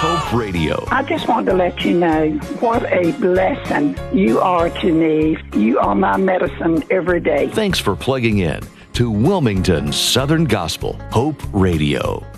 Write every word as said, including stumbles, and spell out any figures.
Hope Radio. I just wanted to let you know what a blessing you are to me. You are my medicine every day. Thanks for plugging in to Wilmington Southern Gospel Hope Radio.